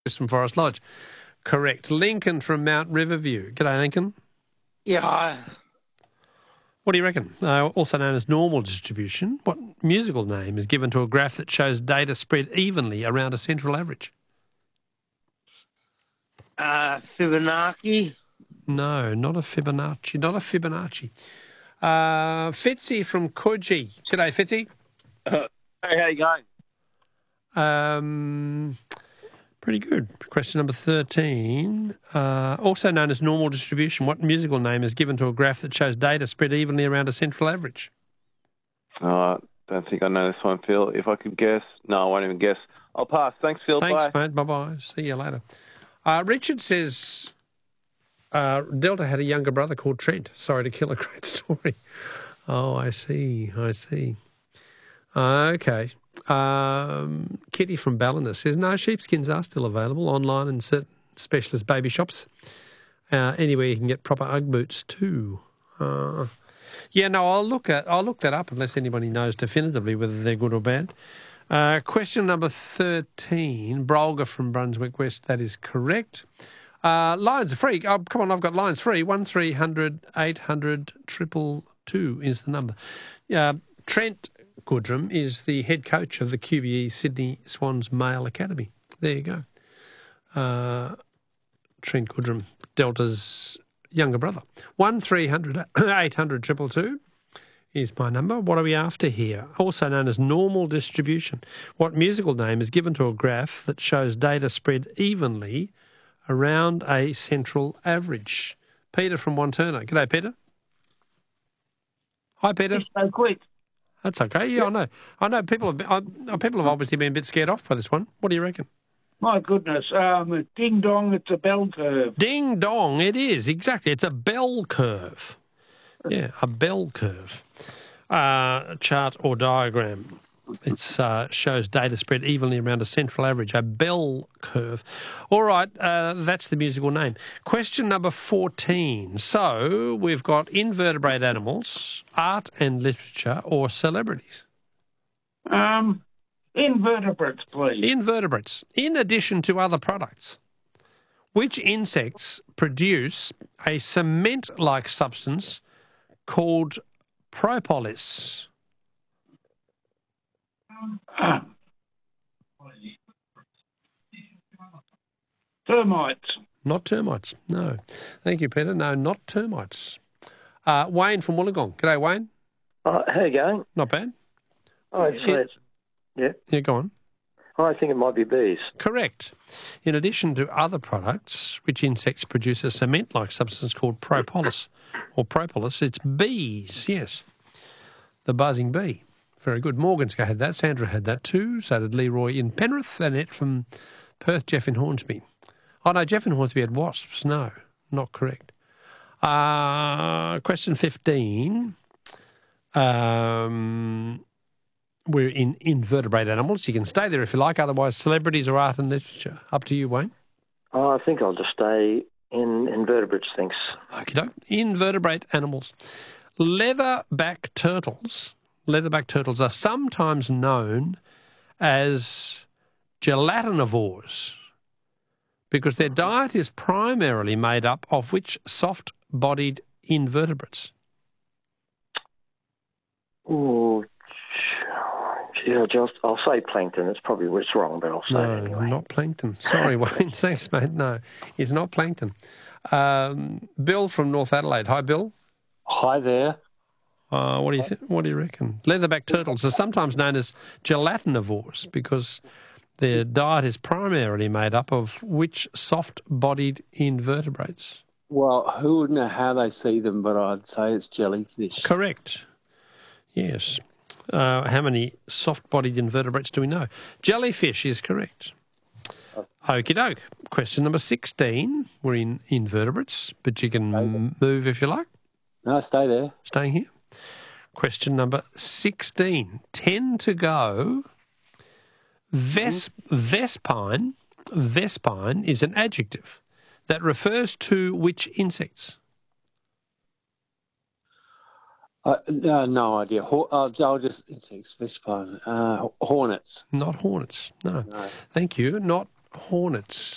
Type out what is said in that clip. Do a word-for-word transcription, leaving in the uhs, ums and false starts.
From Forest Lodge. Correct. Lincoln from Mount Riverview. G'day, Lincoln. Yeah, I, What do you reckon? Uh, also known as normal distribution, what musical name is given to a graph that shows data spread evenly around a central average? uh, Fibonacci. No, not a Fibonacci. Not a Fibonacci. Uh, Fitzy from Coogee. G'day, Fitzy. Uh, hey, how you going? Um, pretty good. Question number thirteen. Uh, also known as normal distribution, what musical name is given to a graph that shows data spread evenly around a central average? Oh, I don't think I know this one, Phil. If I could guess. No, I won't even guess. I'll pass. Thanks, Phil. Thanks, Bye. mate. Bye-bye. See you later. Uh, Richard says uh, Delta had a younger brother called Trent. Sorry to kill a great story. Oh, I see. I see. Uh, okay. Um, Kitty from Ballina says, no, sheepskins are still available online in certain specialist baby shops. Uh, anywhere you can get proper Ugg boots too. Uh, yeah, no, I'll look at I'll look that up unless anybody knows definitively whether they're good or bad. Uh, question number thirteen, Brolga from Brunswick West. That is correct. Uh, lines are free. Oh, come on, I've got lines free. One three hundred eight hundred triple two is the number. Uh, Trent Goodrum is the head coach of the Q B E Sydney Swans Male Academy. There you go. Uh, Trent Goodrum, Delta's younger brother. One three hundred eight hundred triple two is my number. What are we after here? Also known as normal distribution. What musical name is given to a graph that shows data spread evenly around a central average? Peter from Wanturna. G'day, Peter. Hi, Peter. So quick. That's okay. Yeah, I know. I know people have been, I, people have obviously been a bit scared off by this one. What do you reckon? My goodness. Um, ding dong, it's a bell curve. Ding dong, it is. Exactly. It's a bell curve. Yeah, a bell curve. Uh, chart or diagram. It uh, shows data spread evenly around a central average, a bell curve. All right, uh, that's the musical name. Question number fourteen. So we've got invertebrate animals, art and literature, or celebrities. Um, invertebrates, please. Invertebrates, in addition to other products. Which insects produce a cement-like substance called propolis? Ah. Termites. Not termites, no. Thank you, Peter. No, not termites. Uh, Wayne from Wollongong. G'day, Wayne. Uh, how you going? Not bad. I'd say it's, yeah. Yeah, go on. I think it might be bees. Correct. In addition to other products, which insects produce a cement-like substance called propolis, or propolis, it's bees, yes. The buzzing bee. Very good. Morganska had that. Sandra had that too. So did Leroy in Penrith. Annette from Perth. Jeff in Hornsby. Oh, no, Jeff in Hornsby had wasps. No, not correct. Uh, question fifteen. Um, we're in invertebrate animals. You can stay there if you like. Otherwise, celebrities or art and literature. Up to you, Wayne. Oh, I think I'll just stay in invertebrates, thanks. Okay, invertebrate animals. Leatherback turtles. Leatherback turtles are sometimes known as gelatinivores because their diet is primarily made up of which soft-bodied invertebrates? Oh, yeah, just I'll say plankton. It's probably it's wrong, but I'll say no, it anyway. Not plankton. Sorry, Wayne. Thanks, mate. No, it's not plankton. Um, Bill from North Adelaide. Hi, Bill. Hi there. Uh, what do you th- What do you reckon? Leatherback turtles are sometimes known as gelatinivores because their diet is primarily made up of which soft-bodied invertebrates? Well, who would know how they see them, but I'd say it's jellyfish. Correct. Yes. Uh, how many soft-bodied invertebrates do we know? Jellyfish is correct. Okie doke. Question number sixteen. We're in invertebrates, but you can move if you like. No, stay there. Staying here. Question number sixteen. Ten to go. Ves- Vespine, Vespine is an adjective that refers to which insects? Uh, no, no idea. Ho- uh, I'll just insects, vespine, uh, hornets. Not hornets. No. No. Thank you. Not hornets.